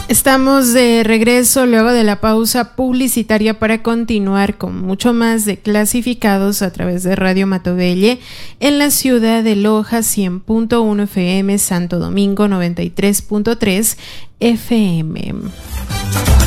Estamos de regreso luego de la pausa publicitaria para continuar con mucho más de Clasificados a través de Radio Matovelle en la ciudad de Loja 100.1 FM, Santo Domingo 93.3 FM.